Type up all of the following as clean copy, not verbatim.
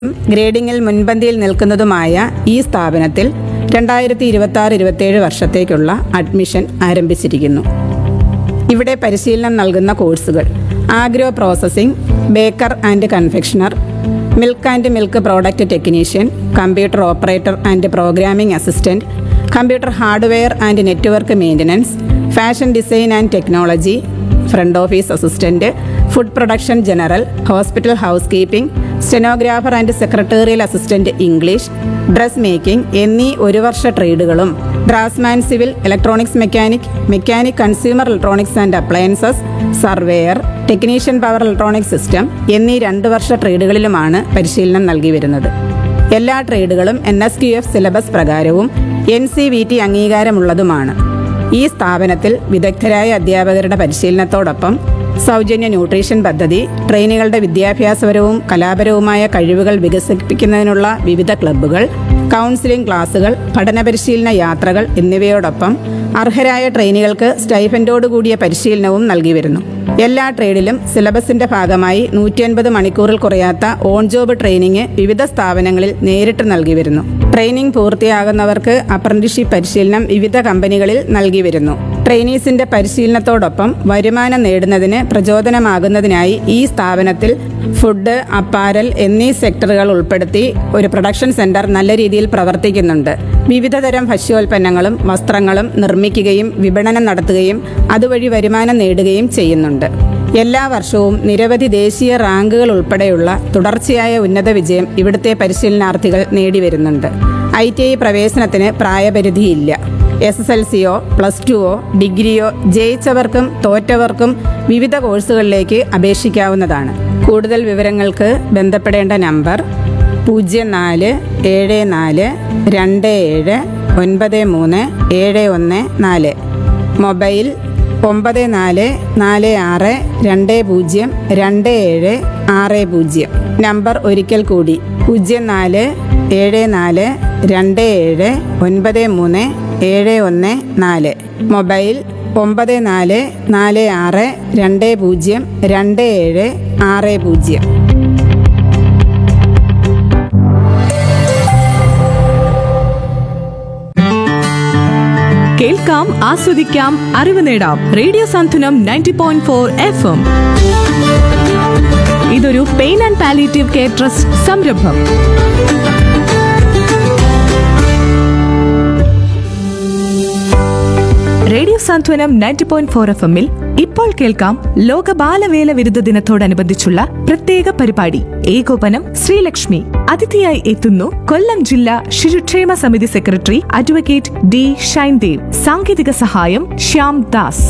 ഗ്രേഡിംഗിൽ മുൻപന്തിയിൽ നിൽക്കുന്നതുമായ ഈ സ്ഥാപനത്തിൽ 2026-27 വർഷത്തേക്കുള്ള അഡ്മിഷൻ ആരംഭിച്ചിരിക്കുന്നു. ഇവിടെ പരിശീലനം നൽകുന്ന കോഴ്സുകൾ: agro processing, Baker and confectioner, milk and milk product technician, computer operator and programming assistant, computer hardware and network maintenance, fashion design and technology, front office assistant, food production general, hospital house keeping, stenographer and secretarial assistant English, dress making എന്നീ ഒരു വർഷ ട്രേഡുകളും draughtsman civil, electronics mechanic, mechanic consumer electronics and appliances, surveyor, technician power electronic system എന്നീ 2 വർഷ ട്രേഡുകളിലുമാണ് പരിശീലനം നൽകി വരുന്നത്. എല്ലാ ട്രേഡുകളും NSQF syllabus പ്രകാരവും NCVT അംഗീകാരമുള്ളതുമാണ്. ഈ സ്ഥാപനത്തിൽ വിദഗ്ധരായ അധ്യാപകരുടെ പരിശീലനത്തോടൊപ്പം സൗജന്യ ന്യൂട്രീഷൻ പദ്ധതി, ട്രെയിനികളുടെ വിദ്യാഭ്യാസപരവും കലാപരവുമായ കഴിവുകൾ വികസിപ്പിക്കുന്നതിനുള്ള വിവിധ ക്ലബ്ബുകൾ, കൗൺസിലിംഗ് ക്ലാസുകൾ, പഠന പരിശീലന യാത്രകൾ എന്നിവയോടൊപ്പം അർഹരായ ട്രെയിനികൾക്ക് സ്റ്റൈഫൻഡോടുകൂടിയ പരിശീലനവും നൽകി വരുന്നു. എല്ലാ ട്രേഡിലും സിലബസിന്റെ ഭാഗമായി 150 മണിക്കൂറിൽ കുറയാത്ത ഓൺ ജോബ് ട്രെയിനിങ് വിവിധ സ്ഥാപനങ്ങളിൽ നേരിട്ട് നൽകി വരുന്നു. ട്രെയിനിങ് പൂർത്തിയാകുന്നവർക്ക് അപ്രന്റീസ്ഷിപ്പ് പരിശീലനം വിവിധ കമ്പനികളിൽ നൽകി വരുന്നു. ട്രെയിനീസിന്റെ പരിശീലനത്തോടൊപ്പം വരുമാനം നേടുന്നതിന് പ്രചോദനമാകുന്നതിനായി ഈ സ്ഥാപനത്തിൽ ഫുഡ്, അപ്പാരൽ എന്നീ സെക്ടറുകൾ ഉൾപ്പെടുത്തി ഒരു പ്രൊഡക്ഷൻ സെന്റർ നല്ല രീതിയിൽ പ്രവർത്തിക്കുന്നുണ്ട്. വിവിധതരം ഭക്ഷ്യോൽപ്പന്നങ്ങളും വസ്ത്രങ്ങളും നിർമ്മിക്കുകയും വിപണനം നടത്തുകയും അതുവഴി വരുമാനം നേടുകയും ചെയ്യുന്നുണ്ട്. എല്ലാ വർഷവും നിരവധി ദേശീയ റാങ്കുകൾ ഉൾപ്പെടെയുള്ള തുടർച്ചയായ ഉന്നത വിജയം ഇവിടുത്തെ പരിശീലനാർത്ഥികൾ നേടിവരുന്നുണ്ട്. ITI പ്രവേശനത്തിന് പ്രായപരിധിയില്ല. SSLCയോ +2ഓ ഡിഗ്രിയോ ജയിച്ചവർക്കും തോറ്റവർക്കും വിവിധ കോഴ്സുകളിലേക്ക് അപേക്ഷിക്കാവുന്നതാണ്. കൂടുതൽ വിവരങ്ങൾക്ക് ബന്ധപ്പെടേണ്ട നമ്പർ 0427279371 മൊബൈൽ 9446202760. നമ്പർ ഒരിക്കൽ കൂടി 0474279371 മൊബൈൽ 9446202760. കേൾക്കാം, ആസ്വദിക്കാം, അറിവ് നേടാം. റേഡിയോ സാന്ത്വനം 90.4 FM. ഇതൊരു pain and palliative care trust സംരംഭം. റേഡിയോ സാന്ത്വനം 90.4 FM-ൽ ഇപ്പോൾ കേൾക്കാം ലോക ബാലവേല വിരുദ്ധ ദിനത്തോടനുബന്ധിച്ചുള്ള പ്രത്യേക പരിപാടി. ഏകോപനം ശ്രീലക്ഷ്മി. അതിഥിയായി എത്തുന്നു കൊല്ലം ജില്ലാ ശിശുക്ഷേമ സമിതി സെക്രട്ടറി അഡ്വക്കേറ്റ് D. ഷൈൻദേവ്. സാങ്കേതിക സഹായം ശ്യാം ദാസ്.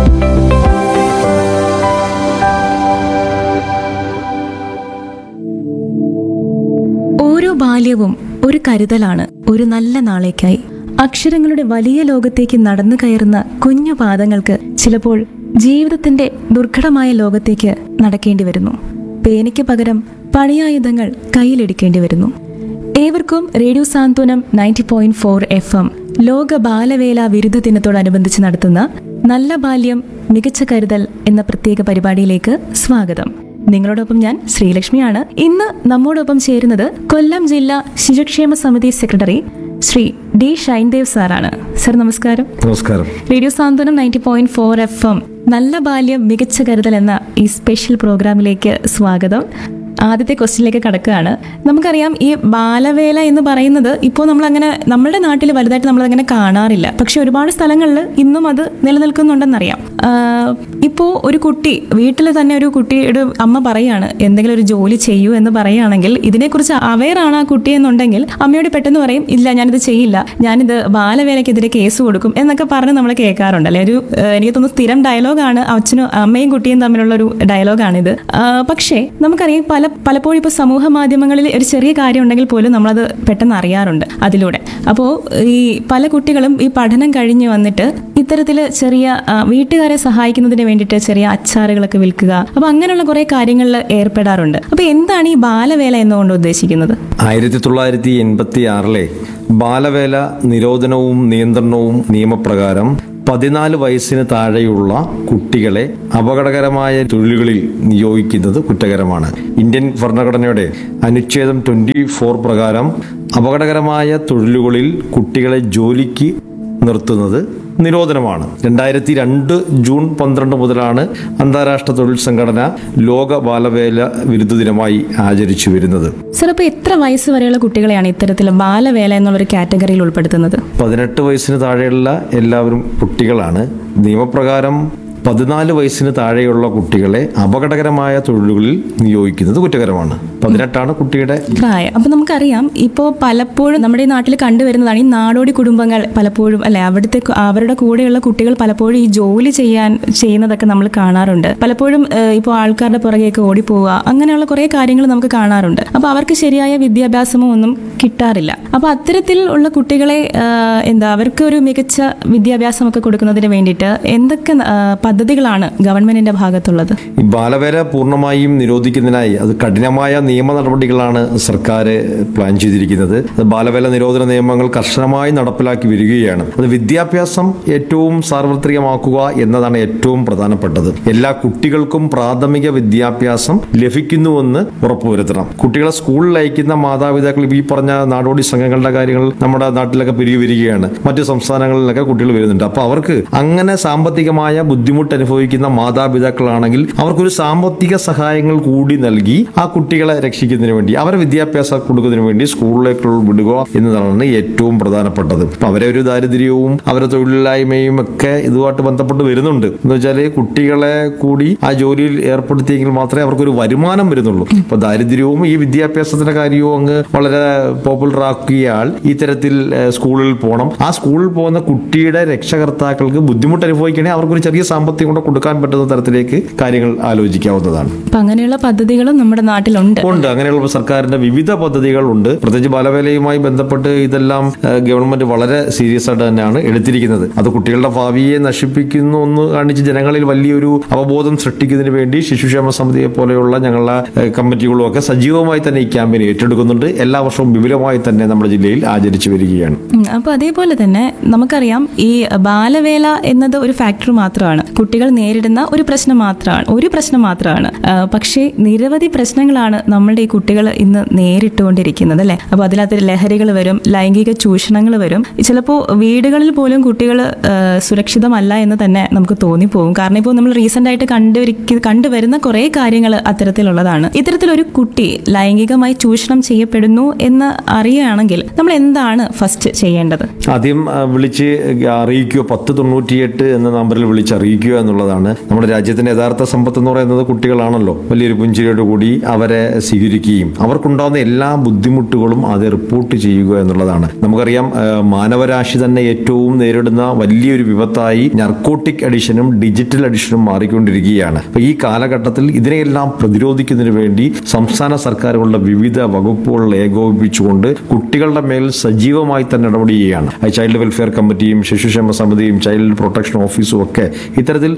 ഓരോ ബാല്യവും ഒരു കരുതലാണ് ഒരു നല്ല നാളേക്കായി. അക്ഷരങ്ങളുടെ വലിയ ലോകത്തേക്ക് നടന്നു കയറുന്ന കുഞ്ഞു പാദങ്ങൾക്ക് ചിലപ്പോൾ ജീവിതത്തിന്റെ ദുർഘടമായ ലോകത്തേക്ക് നടക്കേണ്ടി വരുന്നു. പേനയ്ക്ക് പകരം പണിയായുധങ്ങൾ കയ്യിലെടുക്കേണ്ടി വരുന്നു. ഏവർക്കും റേഡിയോ സാന്ത്വനം 90.4 FM ലോക ബാലവേല വിരുദ്ധ ദിനത്തോടനുബന്ധിച്ച് നടത്തുന്ന നല്ല ബാല്യം മികച്ച കരുതൽ എന്ന പ്രത്യേക പരിപാടിയിലേക്ക് സ്വാഗതം. നിങ്ങളോടൊപ്പം ഞാൻ ശ്രീലക്ഷ്മിയാണ്. ഇന്ന് നമ്മോടൊപ്പം ചേരുന്നത് കൊല്ലം ജില്ലാ ശിശുക്ഷേമ സമിതി സെക്രട്ടറി ശ്രീ D. ഷൈൻദേവ് സാറാണ്. സർ നമസ്കാരം. നമസ്കാരം. റേഡിയോ സാന്ത്വനം 90.4 FM നല്ല ബാല്യം മികച്ച കരുതൽ എന്ന ഈ സ്പെഷ്യൽ പ്രോഗ്രാമിലേക്ക് സ്വാഗതം. ആദ്യത്തെ ക്വസ്റ്റ്യനിലേക്ക് കടക്കുകയാണ്. നമുക്കറിയാം, ഈ ബാലവേല എന്ന് പറയുന്നത് ഇപ്പോൾ നമ്മളങ്ങനെ നമ്മളുടെ നാട്ടിൽ വലുതായിട്ട് നമ്മളതങ്ങനെ കാണാറില്ല. പക്ഷെ ഒരുപാട് സ്ഥലങ്ങളിൽ ഇന്നും അത് നിലനിൽക്കുന്നുണ്ടെന്നറിയാം. ഇപ്പോൾ ഒരു കുട്ടി വീട്ടിൽ തന്നെ ഒരു കുട്ടിയുടെ അമ്മ പറയാണ് എന്തെങ്കിലും ഒരു ജോലി ചെയ്യൂ എന്ന് പറയുകയാണെങ്കിൽ ഇതിനെക്കുറിച്ച് അവെയറാണ് ആ കുട്ടി എന്നുണ്ടെങ്കിൽ അമ്മയോട് പെട്ടെന്ന് പറയും, ഇല്ല ഞാനിത് ചെയ്യില്ല, ഞാനിത് ബാലവേലയ്ക്കെതിരെ കേസ് കൊടുക്കും എന്നൊക്കെ പറഞ്ഞ് നമ്മൾ കേൾക്കാറുണ്ട്. അല്ലെ, ഒരു എനിക്ക് തോന്നുന്നു സ്ഥിരം ഡയലോഗാണ്, അച്ഛനും അമ്മയും കുട്ടിയും തമ്മിലുള്ള ഒരു ഡയലോഗാണിത്. പക്ഷേ നമുക്കറിയാം പലപ്പോഴും ഇപ്പോൾ സമൂഹ മാധ്യമങ്ങളിൽ ഒരു ചെറിയ കാര്യം ഉണ്ടെങ്കിൽ പോലും നമ്മളത് പെട്ടെന്ന് അറിയാറുണ്ട് അതിലൂടെ. അപ്പോൾ ഈ പല കുട്ടികളും ഈ പഠനം കഴിഞ്ഞ് വന്നിട്ട് ഇത്തരത്തിൽ ചെറിയ വീട്ടുകാരെ സഹായിക്കുന്നതിന് വേണ്ടിയിട്ട് ചെറിയ അച്ചാറുകളൊക്കെ വിൽക്കുക, അപ്പോൾ അങ്ങനെയുള്ള കുറെ കാര്യങ്ങളിൽ ഏർപ്പെടാറുണ്ട്. അപ്പോൾ എന്താണ് ഈ ബാലവേല എന്നുകൊണ്ട് ഉദ്ദേശിക്കുന്നത്? 1986 ബാലവേല നിരോധനവും നിയന്ത്രണവും നിയമപ്രകാരം 14 വയസ്സിന് താഴെയുള്ള കുട്ടികളെ അപകടകരമായ തൊഴിലുകളിൽ നിയോഗിക്കുന്നത് കുറ്റകരമാണ്. ഇന്ത്യൻ ഭരണഘടനയുടെ അനുച്ഛേദം 24 പ്രകാരം അപകടകരമായ തൊഴിലുകളിൽ കുട്ടികളെ ജോലിക്ക് നിർത്തുന്നത് നിരോധനമാണ്. 2002 ജൂൺ 12 മുതലാണ് അന്താരാഷ്ട്ര തൊഴിൽ സംഘടന ലോക ബാലവേല വിരുദ്ധ ദിനമായി ആചരിച്ചു വരുന്നത്. സർ, അപ്പോൾ എത്ര വയസ്സ് വരെയുള്ള കുട്ടികളെയാണ് ഇത്തരത്തിൽ ബാലവേല എന്നുള്ളൊരു കാറ്റഗറിയിൽ ഉൾപ്പെടുത്തുന്നത്? 18 വയസ്സിന് താഴെയുള്ള എല്ലാവരും കുട്ടികളാണ്. നിയമപ്രകാരം 14 വയസ്സിന് താഴെയുള്ള കുട്ടികളെ അപകടകരമായ തൊഴിലുകളിൽ നിയോഗിക്കുന്നത് കുറ്റകരമാണ്. 18 കുട്ടിയുടെ പ്രായം. അപ്പൊ നമുക്കറിയാം, ഇപ്പോൾ പലപ്പോഴും നമ്മുടെ ഈ നാട്ടിൽ കണ്ടുവരുന്നതാണ് ഈ നാടോടി കുടുംബങ്ങൾ പലപ്പോഴും അല്ലെ, അവരുടെ കൂടെയുള്ള കുട്ടികൾ പലപ്പോഴും ഈ ജോലി ചെയ്യുന്നതൊക്കെ നമ്മൾ കാണാറുണ്ട്. പലപ്പോഴും ഇപ്പോൾ ആൾക്കാരുടെ പുറകെയൊക്കെ ഓടിപ്പോവുക, അങ്ങനെയുള്ള കുറെ കാര്യങ്ങൾ നമുക്ക് കാണാറുണ്ട്. അപ്പൊ അവർക്ക് ശരിയായ വിദ്യാഭ്യാസമോ ഒന്നും കിട്ടാറില്ല. അപ്പൊ അത്തരത്തിൽ ഉള്ള കുട്ടികളെ അവർക്ക് ഒരു മികച്ച വിദ്യാഭ്യാസമൊക്കെ കൊടുക്കുന്നതിന് വേണ്ടിയിട്ട് എന്തൊക്കെ പദ്ധതികളാണ് ഗവൺമെന്റിന്റെ ഭാഗത്തുള്ളത്? ഈ ബാലവേല പൂർണ്ണമായും നിരോധിക്കുന്നതിനായി അത് കഠിനമായ നിയമ നടപടികളാണ് സർക്കാർ പ്ലാൻ ചെയ്തിരിക്കുന്നത്. ബാലവേല നിരോധന നിയമങ്ങൾ കർശനമായി നടപ്പിലാക്കി വരികയാണ്. അത് വിദ്യാഭ്യാസം ഏറ്റവും സാർവത്രികമാക്കുക എന്നതാണ് ഏറ്റവും പ്രധാനപ്പെട്ടത്. എല്ലാ കുട്ടികൾക്കും പ്രാഥമിക വിദ്യാഭ്യാസം ലഭിക്കുന്നുവെന്ന് ഉറപ്പുവരുത്തണം. കുട്ടികളെ സ്കൂളിൽ അയക്കുന്ന മാതാപിതാക്കൾ ഈ പറഞ്ഞ നാടോടി സംഘങ്ങളുടെ കാര്യങ്ങൾ നമ്മുടെ നാട്ടിലൊക്കെ പിരികു വരികയാണ്. മറ്റു സംസ്ഥാനങ്ങളിലൊക്കെ കുട്ടികൾ വരുന്നുണ്ട്. അപ്പോൾ അവർക്ക് അങ്ങനെ സാമ്പത്തികമായ ബുദ്ധിമുട്ട് അനുഭവിക്കുന്ന മാതാപിതാക്കളാണെങ്കിൽ അവർക്കൊരു സാമ്പത്തിക സഹായങ്ങൾ കൂടി നൽകി ആ കുട്ടികളെ രക്ഷിക്കുന്നതിന് വേണ്ടി അവരെ വിദ്യാഭ്യാസം കൊടുക്കുന്നതിന് വേണ്ടി സ്കൂളിലേക്ക് വിടുക എന്നതാണ് ഏറ്റവും പ്രധാനപ്പെട്ടത്. അപ്പൊ അവരെ ഒരു ദാരിദ്ര്യവും അവരെ തൊഴിലില്ലായ്മയും ഒക്കെ ഇതുമായിട്ട് ബന്ധപ്പെട്ട് വരുന്നുണ്ട്. എന്ന് വെച്ചാൽ കുട്ടികളെ കൂടി ആ ജോലിയിൽ ഏർപ്പെടുത്തിയെങ്കിൽ മാത്രമേ അവർക്കൊരു വരുമാനം വരുന്നുള്ളൂ. അപ്പൊ ദാരിദ്ര്യവും ഈ വിദ്യാഭ്യാസത്തിന്റെ കാര്യവും അങ്ങ് വളരെ പോപ്പുലർ ആക്കിയാൽ ഇത്തരത്തിൽ സ്കൂളിൽ പോകണം. ആ സ്കൂളിൽ പോകുന്ന കുട്ടിയുടെ രക്ഷകർത്താക്കൾക്ക് ബുദ്ധിമുട്ട് അനുഭവിക്കണേ അവർക്കൊരു ചെറിയ സാമ്പത്തികം കൊണ്ട് കൊടുക്കാൻ പറ്റുന്ന തരത്തിലേക്ക് കാര്യങ്ങൾ ആലോചിക്കാവുന്നതാണ്. അങ്ങനെയുള്ള പദ്ധതികളും നമ്മുടെ നാട്ടിലുണ്ട്. അങ്ങനെയുള്ള സർക്കാരിന്റെ വിവിധ പദ്ധതികളുണ്ട്. പ്രത്യേകിച്ച് ബാലവേലയുമായി ബന്ധപ്പെട്ട് ഇതെല്ലാം ഗവൺമെന്റ് വളരെ സീരിയസ് ആയിട്ട് തന്നെയാണ് എടുത്തിരിക്കുന്നത്. അത് കുട്ടികളുടെ ഭാവിയെ നശിപ്പിക്കുന്നു എന്ന് കാണിച്ച് ജനങ്ങളിൽ വലിയൊരു അവബോധം സൃഷ്ടിക്കുന്നതിന് വേണ്ടി ശിശുക്ഷേമ സമിതിയെ പോലെയുള്ള ഞങ്ങളുടെ കമ്മിറ്റികളും ഒക്കെ സജീവമായി തന്നെ ഈ ക്യാമ്പയിൻ ഏറ്റെടുക്കുന്നുണ്ട്. എല്ലാ വർഷവും വിപുലമായി തന്നെ നമ്മുടെ ജില്ലയിൽ ആചരിച്ചു വരികയാണ്. അപ്പൊ അതേപോലെ തന്നെ നമുക്കറിയാം, ഈ ബാലവേല എന്നത് ഒരു ഫാക്ടർ മാത്രമാണ്, കുട്ടികൾ നേരിടുന്ന ഒരു പ്രശ്നം മാത്രമാണ്. പക്ഷേ നിരവധി പ്രശ്നങ്ങളാണ് നമ്മളുടെ ഈ കുട്ടികൾ ഇന്ന് നേരിട്ടുകൊണ്ടിരിക്കുന്നത് അല്ലെ. അപ്പൊ അതിനകത്ത് ലഹരികൾ വരും, ലൈംഗിക ചൂഷണങ്ങൾ വരും. ചിലപ്പോൾ വീടുകളിൽ പോലും കുട്ടികൾ സുരക്ഷിതമല്ല എന്ന് തന്നെ നമുക്ക് തോന്നിപ്പോകും. കാരണം ഇപ്പോൾ നമ്മൾ റീസെന്റ് ആയിട്ട് കണ്ടുവരുന്ന കുറെ കാര്യങ്ങൾ അത്തരത്തിലുള്ളതാണ്. ഇത്തരത്തിലൊരു കുട്ടി ലൈംഗികമായി ചൂഷണം ചെയ്യപ്പെടുന്നു എന്ന് അറിയുകയാണെങ്കിൽ നമ്മൾ എന്താണ് ഫസ്റ്റ് ചെയ്യേണ്ടത്? ആദ്യം വിളിച്ച് അറിയിക്കുക. 1098 എന്ന നമ്പറിൽ വിളിച്ചറിയിക്കുക എന്നുള്ളതാണ്. നമ്മുടെ രാജ്യത്തിന്റെ യഥാർത്ഥ സമ്പത്ത് എന്ന് പറയുന്നത് കുട്ടികളാണല്ലോ. വലിയൊരു പുഞ്ചിരിയോട് കൂടി അവരെ സ്വീകരിക്കുകയും അവർക്കുണ്ടാകുന്ന എല്ലാ ബുദ്ധിമുട്ടുകളും അത് റിപ്പോർട്ട് ചെയ്യുക എന്നുള്ളതാണ്. നമുക്കറിയാം, മാനവരാശി തന്നെ ഏറ്റവും നേരിടുന്ന വലിയൊരു വിപത്തായി നർക്കോട്ടിക് അഡിക്ഷനും ഡിജിറ്റൽ അഡിക്ഷനും മാറിക്കൊണ്ടിരിക്കുകയാണ്. അപ്പൊ ഈ കാലഘട്ടത്തിൽ ഇതിനെയെല്ലാം പ്രതിരോധിക്കുന്നതിന് വേണ്ടി സംസ്ഥാന സർക്കാരുകളുടെ വിവിധ വകുപ്പുകൾ ഏകോപിപ്പിച്ചുകൊണ്ട് കുട്ടികളുടെ മേൽ സജീവമായി തന്നെ ഇടപെടുകയാണ്. ചൈൽഡ് വെൽഫെയർ കമ്മിറ്റിയും ശിശുക്ഷേമ സമിതിയും ചൈൽഡ് പ്രൊട്ടക്ഷൻ ഓഫീസും ഒക്കെ ഇത്തരത്തിൽ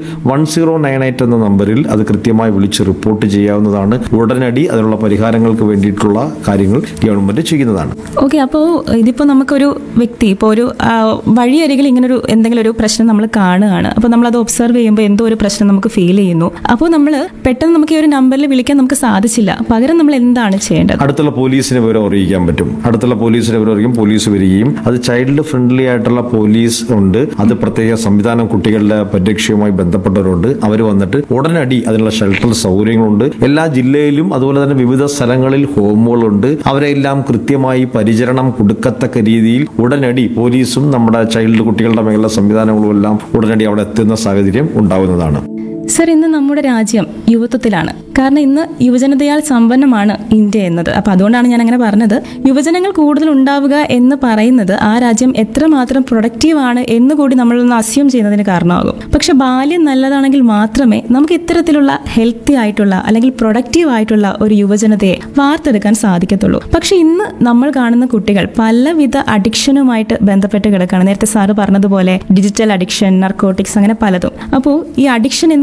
1098 എന്ന നമ്പറിൽ അത് കൃത്യമായി വിളിച്ച് റിപ്പോർട്ട് ചെയ്യാവുന്നതാണ്. ഉടനടി അതിനുള്ള പരിഹാരങ്ങൾക്ക് വേണ്ടിയിട്ടുള്ള കാര്യങ്ങൾ ഗവൺമെന്റ് ചെയ്യുന്നതാണ്. ഓക്കെ, അപ്പോൾ ഇതിപ്പോൾ നമുക്കൊരു വ്യക്തി ഇപ്പോൾ ഒരു വഴിയരികിൽ ഇങ്ങനൊരു എന്തെങ്കിലും ഒരു പ്രശ്നം നമ്മൾ കാണുകയാണ്. അപ്പോൾ നമ്മളത് ഒബ്സർവ് ചെയ്യുമ്പോൾ എന്തോ ഒരു പ്രശ്നം നമുക്ക് ഫീൽ ചെയ്യുന്നു. അപ്പോൾ നമ്മൾ പെട്ടെന്ന് നമുക്ക് ഈ ഒരു നമ്പറിൽ വിളിക്കാൻ നമുക്ക് സാധിച്ചില്ല. പകരം നമ്മൾ എന്താണ് ചെയ്യേണ്ടത്? അടുത്തുള്ള പോലീസിനെ വിവരം അറിയിക്കാൻ പറ്റും. അടുത്തുള്ള പോലീസിനെ വിവരം അറിയിക്കും, പോലീസ് വരികയും അത് ചൈൽഡ് ഫ്രണ്ട്ലി ആയിട്ടുള്ള പോലീസ് ഉണ്ട്. അത് പ്രത്യേക സംവിധാനം കുട്ടികളുടെ പരിരക്ഷയുമായി ബന്ധപ്പെട്ടവരുണ്ട്. അവർ വന്നിട്ട് ഉടനടി അതിനുള്ള ഷെൽട്ടർ സൗകര്യങ്ങളുണ്ട്. എല്ലാ ജില്ലയിലും അതുപോലെ തന്നെ വിവിധ സ്ഥലങ്ങളിൽ ഹോമുകളുണ്ട്. അവരെല്ലാം കൃത്യമായി പരിചരണം കൊടുക്കത്തക്ക രീതിയിൽ ഉടനടി പോലീസും നമ്മുടെ ചൈൽഡ് കുട്ടികളുടെ മേഖല സംവിധാനങ്ങളും എല്ലാം ഉടനടി അവിടെ എത്തുന്ന സാഹചര്യം ഉണ്ടാവുന്നതാണ്. സർ, ഇന്ന് നമ്മുടെ രാജ്യം യുവത്വത്തിലാണ്. കാരണം ഇന്ന് യുവജനതയാൽ സമ്പന്നമാണ് ഇന്ത്യ എന്നത്. അപ്പൊ അതുകൊണ്ടാണ് ഞാൻ അങ്ങനെ പറഞ്ഞത്. യുവജനങ്ങൾ കൂടുതൽ ഉണ്ടാവുക എന്ന് പറയുന്നത് ആ രാജ്യം എത്രമാത്രം പ്രൊഡക്റ്റീവ് ആണ് എന്ന് കൂടി നമ്മളൊന്ന് അസ്യൂം ചെയ്യുന്നതിന് കാരണമാകും. പക്ഷെ ബാല്യം നല്ലതാണെങ്കിൽ മാത്രമേ നമുക്ക് ഇത്തരത്തിലുള്ള ഹെൽത്തി ആയിട്ടുള്ള അല്ലെങ്കിൽ പ്രൊഡക്റ്റീവ് ആയിട്ടുള്ള ഒരു യുവജനതയെ വാർത്തെടുക്കാൻ സാധിക്കത്തുള്ളൂ. പക്ഷെ ഇന്ന് നമ്മൾ കാണുന്ന കുട്ടികൾ പലവിധ അഡിക്ഷനുമായിട്ട് ബന്ധപ്പെട്ട് കിടക്കുകയാണ്. നേരത്തെ സാറ് പറഞ്ഞതുപോലെ ഡിജിറ്റൽ അഡിക്ഷൻ, നർക്കോട്ടിക്സ്, അങ്ങനെ പലതും. അപ്പോൾ ഈ അഡിക്ഷൻ എന്ന്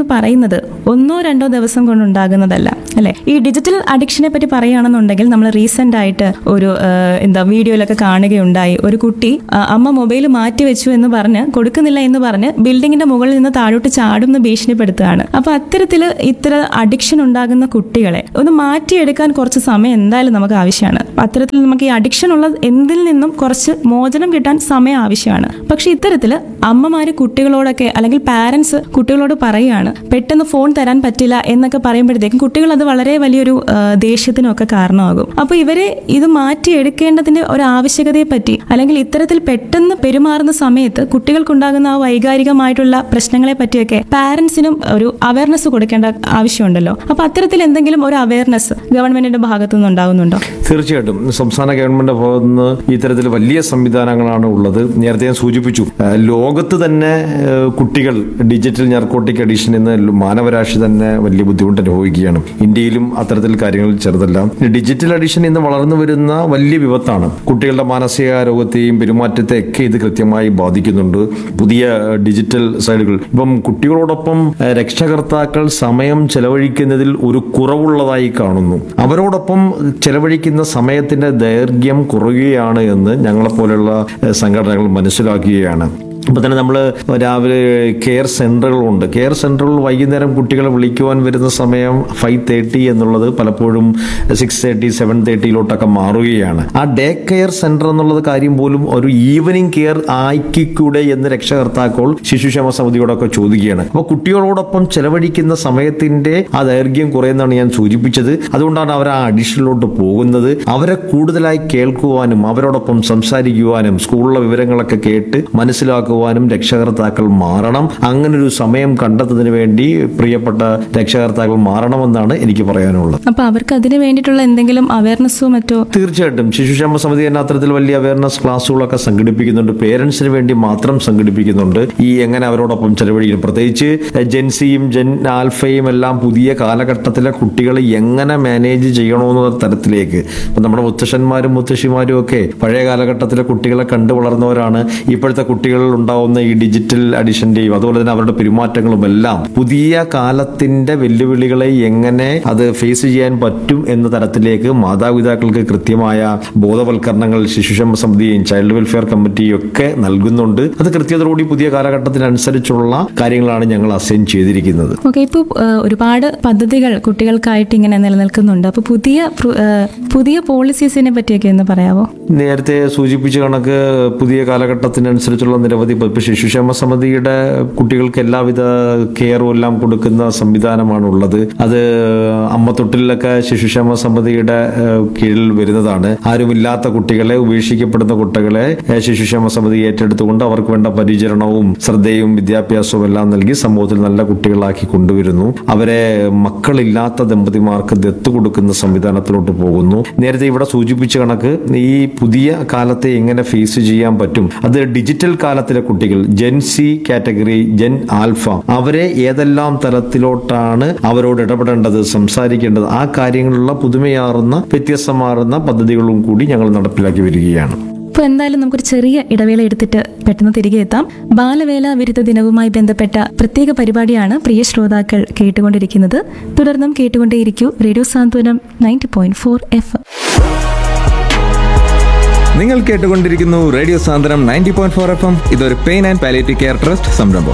പറയുന്നത് 1-2 ദിവസം കൊണ്ടുണ്ടാകുന്നതല്ല അല്ലെ. ഈ ഡിജിറ്റൽ അഡിക്ഷനെ പറ്റി പറയുകയാണെന്നുണ്ടെങ്കിൽ നമ്മൾ റീസെന്റ് ആയിട്ട് ഒരു വീഡിയോയിലൊക്കെ കാണുകയുണ്ടായി. ഒരു കുട്ടി അമ്മ മൊബൈൽ മാറ്റി വെച്ചു എന്ന് പറഞ്ഞ് കൊടുക്കുന്നില്ല എന്ന് പറഞ്ഞ് ബിൽഡിങ്ങിന്റെ മുകളിൽ നിന്ന് താഴോട്ട് ചാടുന്ന ഭീഷണിപ്പെടുത്തുകയാണ്. അപ്പൊ അത്തരത്തിൽ അഡിക്ഷൻ ഉണ്ടാകുന്ന കുട്ടികളെ ഒന്ന് മാറ്റിയെടുക്കാൻ കുറച്ച് സമയം എന്തായാലും നമുക്ക് ആവശ്യമാണ്. അത്തരത്തിൽ നമുക്ക് ഈ അഡിക്ഷൻ ഉള്ള എന്തിൽ നിന്നും കുറച്ച് മോചനം കിട്ടാൻ സമയം ആവശ്യമാണ്. പക്ഷെ ഇത്തരത്തിൽ അമ്മമാര് കുട്ടികളോടൊക്കെ അല്ലെങ്കിൽ പാരന്റ്സ് കുട്ടികളോട് പറയുകയാണ് പെട്ടെന്ന് ഫോൺ തരാൻ പറ്റില്ല എന്നൊക്കെ പറയുമ്പോഴത്തേക്കും കുട്ടികൾ അത് വളരെ വലിയൊരു ദേഷ്യത്തിനൊക്കെ കാരണമാകും. അപ്പൊ ഇവരെ ഇത് മാറ്റിയെടുക്കേണ്ടതിന്റെ ഒരു ആവശ്യകതയെ പറ്റി അല്ലെങ്കിൽ ഇത്തരത്തിൽ പെട്ടെന്ന് പെരുമാറുന്ന സമയത്ത് കുട്ടികൾക്കുണ്ടാകുന്ന ആ വൈകാരികമായിട്ടുള്ള പ്രശ്നങ്ങളെ പറ്റിയൊക്കെ പാരന്റ്സിനും ഒരു അവയർനെസ് കൊടുക്കേണ്ട ആവശ്യമുണ്ടല്ലോ. അപ്പൊ അത്തരത്തിൽ എന്തെങ്കിലും ഒരു അവയർനെസ് ഗവൺമെന്റിന്റെ ഭാഗത്തു നിന്ന് ഉണ്ടാകുന്നുണ്ടോ? തീർച്ചയായിട്ടും സംസ്ഥാന ഗവൺമെന്റിന്റെ ഭാഗത്തു നിന്ന് ഇത്തരത്തിൽ വലിയ സംവിധാനങ്ങളാണ് ഉള്ളത്. നേരത്തെ ഞാൻ സൂചിപ്പിച്ചു, ലോകത്ത് തന്നെ കുട്ടികൾ ഡിജിറ്റൽ നാർക്കോട്ടിക് അഡിക്ഷൻ എന്ന് മാനവരാശി തന്നെ വലിയ ബുദ്ധിമുട്ട് അനുഭവിക്കുകയാണ്. ഇന്ത്യയിലും അത്തരത്തിൽ കാര്യങ്ങൾ ചെറുതല്ല. ഡിജിറ്റൽ അഡിക്ഷൻ ഇന്ന് വളർന്നു വരുന്ന വലിയ വിപത്താണ്. കുട്ടികളുടെ മാനസികാരോഗ്യത്തെയും പെരുമാറ്റത്തെയൊക്കെ ഇത് കൃത്യമായി ബാധിക്കുന്നുണ്ട്. പുതിയ ഡിജിറ്റൽ സൈഡുകൾ ഇപ്പം കുട്ടികളോടൊപ്പം രക്ഷകർത്താക്കൾ സമയം ചെലവഴിക്കുന്നതിൽ ഒരു കുറവുള്ളതായി കാണുന്നു. അവരോടൊപ്പം ചെലവഴിക്കുന്ന സമയത്തിന്റെ ദൈർഘ്യം കുറയുകയാണ് എന്ന് ഞങ്ങളെപ്പോലെയുള്ള സംഘടനകൾ മനസ്സിലാക്കുകയാണ്. ഇപ്പം തന്നെ നമ്മൾ രാവിലെ കെയർ സെൻ്ററുകളുണ്ട്. കെയർ സെൻ്ററുകൾ വൈകുന്നേരം കുട്ടികളെ വിളിക്കുവാൻ വരുന്ന സമയം 5:30 എന്നുള്ളത് പലപ്പോഴും 6:30, 7:30 മാറുകയാണ്. ആ ഡേ കെയർ സെൻ്റർ എന്നുള്ളത് കാര്യം പോലും ഒരു ഈവനിങ് കെയർ ആക്കിക്കൂടെ എന്ന് രക്ഷകർത്താക്കൾ ശിശുക്ഷേമ സമിതിയോടൊക്കെ ചോദിക്കുകയാണ്. അപ്പോൾ കുട്ടികളോടൊപ്പം ചെലവഴിക്കുന്ന സമയത്തിന്റെ ആ ദൈർഘ്യം കുറയുന്നതാണ് ഞാൻ സൂചിപ്പിച്ചത്. അതുകൊണ്ടാണ് അവർ ആ അഡിഷനിലോട്ട് പോകുന്നത്. അവരെ കൂടുതലായി കേൾക്കുവാനും അവരോടൊപ്പം സംസാരിക്കുവാനും സ്കൂളിലെ വിവരങ്ങളൊക്കെ കേട്ട് മനസ്സിലാക്കുവാനും രക്ഷകർത്താക്കൾ മാറണം. അങ്ങനൊരു സമയം കണ്ടെത്തുന്നതിന് വേണ്ടി പ്രിയപ്പെട്ട രക്ഷകർത്താക്കൾ മാറണമെന്നാണ് എനിക്ക് പറയാനുള്ളത്. അപ്പൊ അവർക്ക് അതിന് വേണ്ടിയിട്ടുള്ള എന്തെങ്കിലും അവയർനെസ്സോ മറ്റോ? തീർച്ചയായിട്ടും ശിശുക്ഷേമ സമിതി തന്നെ അത്തരത്തിൽ വലിയ അവയർനെസ് ക്ലാസ്സുകളൊക്കെ സംഘടിപ്പിക്കുന്നുണ്ട്. പേരൻസിന് വേണ്ടി മാത്രം സംഘടിപ്പിക്കുന്നുണ്ട്. ഈ എങ്ങനെ അവരോടൊപ്പം ചെലവഴിക്കണം, പ്രത്യേകിച്ച് ജെൻസിയും ജെൻ ആൽഫയും എല്ലാം പുതിയ കാലഘട്ടത്തിലെ കുട്ടികളെ എങ്ങനെ മാനേജ് ചെയ്യണമെന്ന തരത്തിലേക്ക്. ഇപ്പം നമ്മുടെ മുത്തശ്ശന്മാരും മുത്തശ്ശിമാരും ഒക്കെ പഴയ കാലഘട്ടത്തിലെ കുട്ടികളെ കണ്ടു വളർന്നവരാണ്. ഇപ്പോഴത്തെ കുട്ടികൾ ഉണ്ടാവുന്ന ഈ ഡിജിറ്റൽ അഡിഷന്റെയും അതുപോലെ തന്നെ അവരുടെ പെരുമാറ്റങ്ങളും എല്ലാം പുതിയ കാലത്തിന്റെ വെല്ലുവിളികളെ എങ്ങനെ അത് ഫേസ് ചെയ്യാൻ പറ്റും എന്ന തരത്തിലേക്ക് മാതാപിതാക്കൾക്ക് കൃത്യമായ ബോധവൽക്കരണങ്ങൾ ശിശുക്ഷേമ സമിതിയും ചൈൽഡ് വെൽഫെയർ കമ്മിറ്റിയും ഒക്കെ നൽകുന്നുണ്ട്. അത് കൃത്യതയോടുകൂടി പുതിയ കാലഘട്ടത്തിനനുസരിച്ചുള്ള കാര്യങ്ങളാണ് ഞങ്ങൾ അസൈൻ ചെയ്തിരിക്കുന്നത്. ഓക്കെ, ഇപ്പോൾ ഒരുപാട് പദ്ധതികൾ കുട്ടികൾക്കായിട്ട് ഇങ്ങനെ നിലനിൽക്കുന്നുണ്ട്. അപ്പൊ പുതിയ പോളിസീസിനെ പറ്റിയൊക്കെ ഒന്ന് പറയാമോ? നേരത്തെ സൂചിപ്പിച്ച കണക്ക് പുതിയ കാലഘട്ടത്തിനനുസരിച്ചുള്ള നിരവധി ശിശുക്ഷേമ സമിതിയുടെ കുട്ടികൾക്ക് എല്ലാവിധ കെയറും എല്ലാം കൊടുക്കുന്ന സംവിധാനമാണ് ഉള്ളത്. അത് അമ്മത്തൊട്ടിലൊക്കെ ശിശുക്ഷേമ സമിതിയുടെ കീഴിൽ വരുന്നതാണ്. ആരുമില്ലാത്ത കുട്ടികളെ, ഉപേക്ഷിക്കപ്പെടുന്ന കുട്ടികളെ ശിശുക്ഷേമ സമിതി ഏറ്റെടുത്തുകൊണ്ട് അവർക്ക് വേണ്ട പരിചരണവും ശ്രദ്ധയും വിദ്യാഭ്യാസവും എല്ലാം നൽകി സമൂഹത്തിൽ നല്ല കുട്ടികളാക്കി കൊണ്ടുവരുന്നു. അവരെ മക്കളില്ലാത്ത ദമ്പതിമാർക്ക് ദത്ത് കൊടുക്കുന്ന സംവിധാനത്തിലോട്ട് പോകുന്നു. നേരത്തെ ഇവിടെ സൂചിപ്പിച്ച കണക്ക് ഈ പുതിയ കാലത്തെ എങ്ങനെ ഫേസ് ചെയ്യാൻ പറ്റും, അത് ഡിജിറ്റൽ കാലത്തിലെ കുട്ടികൾ gen C category, gen alpha, അവരെ ഏതെല്ലാം തലത്തിലോട്ടാണ് അവരോട് ഇടപെടേണ്ടത്, സംസാരിക്കേണ്ടത്, ആ കാര്യങ്ങളുള്ള പുതുമയാർന്ന വ്യത്യസ്തമാർന്ന പദ്ധതികളും കൂടി ഞങ്ങൾ നടപ്പിലാക്കി വരികയാണ്. അപ്പോൾ എന്തായാലും നമുക്കൊരു ചെറിയ ഇടവേള എടുത്തിട്ട് പെട്ടെന്ന് തിരികെ എത്താം. ബാലവേല വിരുദ്ധ ദിനവുമായി ബന്ധപ്പെട്ട പ്രത്യേക പരിപാടിയാണ് പ്രിയ ശ്രോതാക്കൾ കേട്ടുകൊണ്ടിരിക്കുന്നത്. തുടർന്നും കേട്ടുകൊണ്ടേയിരിക്കൂ റേഡിയോ സാന്ത്വനം 90.4 FM. നിങ്ങൾ കേട്ടുകൊണ്ടിരിക്കുന്നു റേഡിയോ സാന്ത്വനം 90.4 FM. ഇതൊരു pain and palliative care trust സംരംഭം.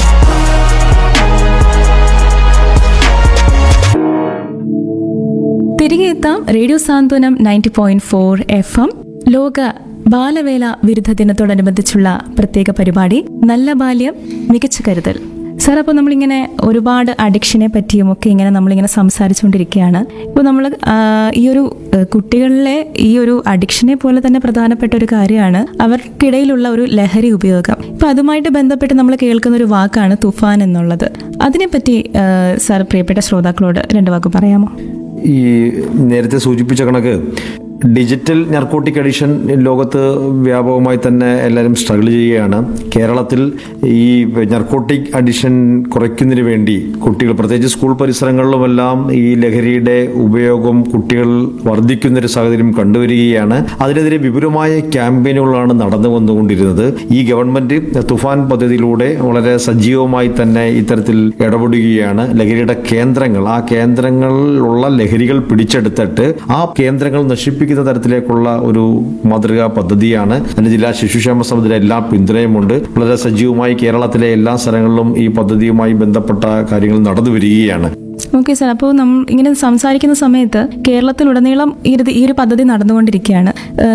തിരികെ എത്താം റേഡിയോ സാന്ത്വനം 90.4 FM. ലോക ബാലവേല വിരുദ്ധ ദിനത്തോടനുബന്ധിച്ചുള്ള പ്രത്യേക പരിപാടി നല്ല ബാല്യം മികച്ച കരുതൽ. സാർ, അപ്പോൾ നമ്മളിങ്ങനെ ഒരുപാട് അഡിക്ഷനെ പറ്റിയും ഒക്കെ ഇങ്ങനെ നമ്മളിങ്ങനെ സംസാരിച്ചുകൊണ്ടിരിക്കുകയാണ്. ഇപ്പോൾ നമ്മൾ ഈ ഒരു കുട്ടികളിലെ ഈ ഒരു അഡിക്ഷനെ പോലെ തന്നെ പ്രധാനപ്പെട്ട ഒരു കാര്യമാണ് അവർക്കിടയിലുള്ള ഒരു ലഹരി ഉപയോഗം. ഇപ്പം അതുമായിട്ട് ബന്ധപ്പെട്ട് നമ്മൾ കേൾക്കുന്ന ഒരു വാക്കാണ് തുഫാൻ എന്നുള്ളത്. അതിനെപ്പറ്റി സാർ പ്രിയപ്പെട്ട ശ്രോതാക്കളോട് 2 വാക്ക് പറയാമോ? ഈ നേരത്തെ സൂചിപ്പിച്ച കണക്ക് ഡിജിറ്റൽ നർക്കോട്ടിക് അഡിക്ഷൻ ലോകത്ത് വ്യാപകമായി തന്നെ എല്ലാവരും സ്ട്രഗിൾ ചെയ്യുകയാണ്. കേരളത്തിൽ ഈ നർക്കോട്ടിക് അഡിക്ഷൻ കുറയ്ക്കുന്നതിന് വേണ്ടി കുട്ടികൾ, പ്രത്യേകിച്ച് സ്കൂൾ പരിസരങ്ങളിലുമെല്ലാം ഈ ലഹരിയുടെ ഉപയോഗം കുട്ടികൾ വർദ്ധിക്കുന്നൊരു സാഹചര്യം കണ്ടുവരികയാണ്. അതിനെതിരെ വിപുലമായ ക്യാമ്പയിനുകളാണ് നടന്നു വന്നുകൊണ്ടിരുന്നത്. ഈ ഗവൺമെന്റ് തുഫാൻ പദ്ധതിയിലൂടെ വളരെ സജീവമായി തന്നെ ഇത്തരത്തിൽ ഇടപെടുകയാണ്. ലഹരിയുടെ കേന്ദ്രങ്ങൾ, ആ കേന്ദ്രങ്ങളിലുള്ള ലഹരികൾ പിടിച്ചെടുത്തിട്ട് ആ കേന്ദ്രങ്ങൾ നശിപ്പിക്കുന്ന തരത്തിലേക്കുള്ള ഒരു മാതൃകാ പദ്ധതിയാണ്. അതിന് ജില്ലാ ശിശുക്ഷേമ സമിതിയുടെ എല്ലാ പിന്തുണയുമുണ്ട്. വളരെ സജീവമായി കേരളത്തിലെ എല്ലാ സ്ഥലങ്ങളിലും ഈ പദ്ധതിയുമായി ബന്ധപ്പെട്ട കാര്യങ്ങൾ നടന്നു വരികയാണ്. ഓക്കെ സാർ, അപ്പോൾ നമ്മൾ ഇങ്ങനെ സംസാരിക്കുന്ന സമയത്ത് കേരളത്തിലുടനീളം ഈ ഒരു പദ്ധതി നടന്നുകൊണ്ടിരിക്കുകയാണ്.